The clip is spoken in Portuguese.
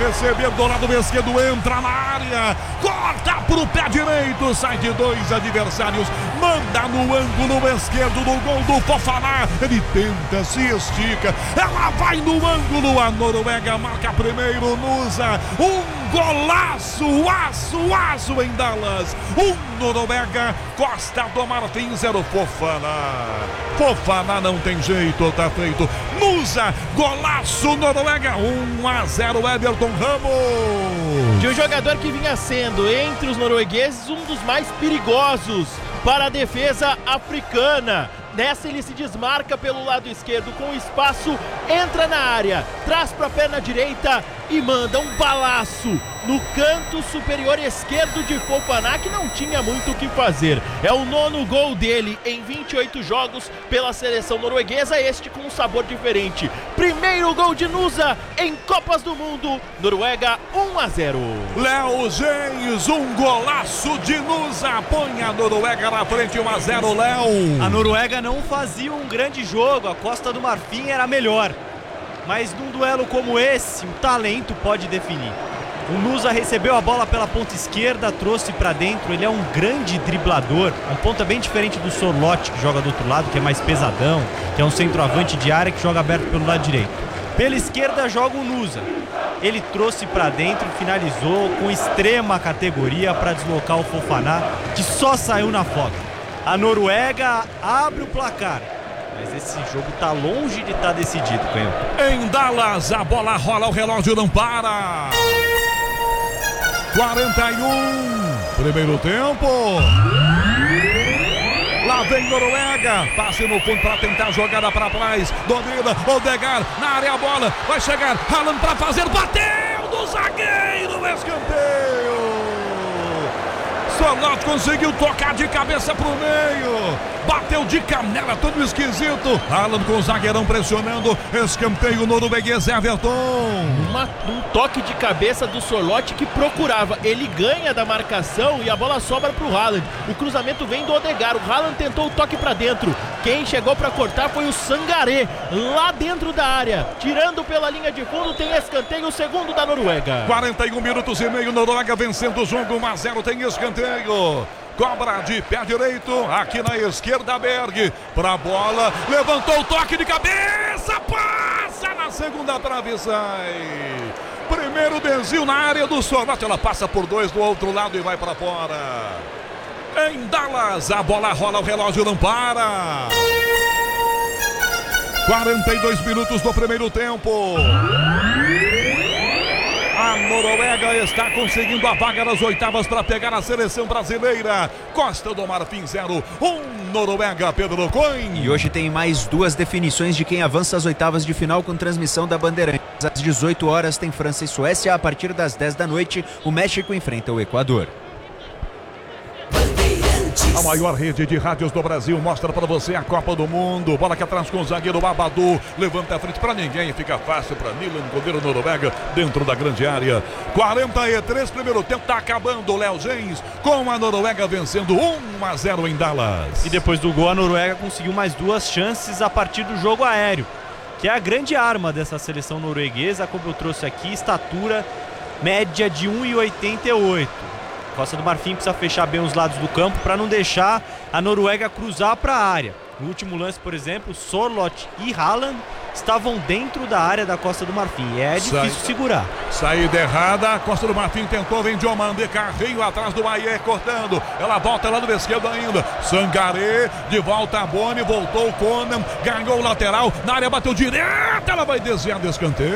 receber do lado esquerdo, entra na área, corta pro pé direito, sai de dois adversários, manda no ângulo esquerdo do gol do Fofana. Ele tenta, se estica, ela vai no ângulo, a Noruega marca primeiro, Nusa. Golaço, aço em Dallas. Noruega, Costa do Marfim 0, Fofana não tem jeito, tá feito. Nusa, golaço, Noruega 1-0, Everton Ramos. De um jogador que vinha sendo, entre os noruegueses, um dos mais perigosos para a defesa africana. Nessa ele se desmarca pelo lado esquerdo com espaço, entra na área, traz para a perna direita e manda um balaço no canto superior esquerdo de Fofana, que não tinha muito o que fazer. É o 9º gol dele em 28 jogos pela seleção norueguesa, este com um sabor diferente. Primeiro gol de Nusa em Copas do Mundo, Noruega 1-0. Léo Geis, um golaço de Nusa, põe a Noruega na frente, 1-0, Léo. A Noruega não fazia um grande jogo, a Costa do Marfim era melhor, mas num duelo como esse, o talento pode definir. O Nusa recebeu a bola pela ponta esquerda, trouxe para dentro, ele é um grande driblador, um ponta bem diferente do Sorloth, que joga do outro lado, que é mais pesadão, que é um centroavante de área que joga aberto pelo lado direito. Pela esquerda joga o Nusa, ele trouxe para dentro, finalizou com extrema categoria para deslocar o Fofana, que só saiu na foto. A Noruega abre o placar, mas esse jogo tá longe de estar decidido, Canhoto. Em Dallas, a bola rola, o relógio não para. 41, primeiro tempo. Lá vem Noruega, passe no fundo para tentar a jogada para trás, domina, Odegaard na área, a bola, vai chegar, Haaland para fazer, bateu do zagueiro, escanteio. Sorloth conseguiu tocar de cabeça pro meio, bateu de canela, todo esquisito. Haaland com o zagueirão pressionando, escanteio norueguês, Everton. Um toque de cabeça do Sorloth que procurava, ele ganha da marcação e a bola sobra pro Haaland. O cruzamento vem do Odegaard, o Haaland tentou o toque pra dentro, quem chegou pra cortar foi o Sangaré, lá dentro da área, tirando pela linha de fundo, tem escanteio, o segundo da Noruega. 41 minutos e meio, Noruega vencendo o jogo, 1-0, tem escanteio. Cobra de pé direito, aqui na esquerda, Berg, pra bola, levantou o toque de cabeça, passa na segunda trave e sai. Primeiro desvio na área do Sorloth, ela passa por dois do outro lado e vai pra fora. Em Dallas, a bola rola, o relógio não para. 42 minutos do primeiro tempo. A Noruega está conseguindo a vaga nas oitavas para pegar a seleção brasileira. Costa do Marfim 0, Noruega, Pedro Coin. E hoje tem mais duas definições de quem avança às oitavas de final com transmissão da Bandeirantes. Às 18 horas tem França e Suécia. A partir das 10 da noite, o México enfrenta o Equador. A maior rede de rádios do Brasil mostra para você a Copa do Mundo. Bola aqui atrás com o zagueiro Abadu. Levanta a frente para ninguém. Fica fácil para Nilan, goleiro Noruega, dentro da grande área. 43, primeiro tempo tá acabando. Léo Geis com a Noruega vencendo 1-0 em Dallas. E depois do gol, a Noruega conseguiu mais duas chances a partir do jogo aéreo, que é a grande arma dessa seleção norueguesa, como eu trouxe aqui, estatura média de 1,88. Costa do Marfim precisa fechar bem os lados do campo para não deixar a Noruega cruzar para a área. No último lance, por exemplo, Sorloth e Haaland estavam dentro da área da Costa do Marfim. E é difícil segurar. Saída errada, a Costa do Marfim tentou, vem Diomande, carrinho atrás do Aie, cortando. Ela volta lá do esquerdo ainda. Sangaré, de volta a Boni, voltou o Conan, ganhou o lateral, na área bateu direto, ela vai desviar do escanteio.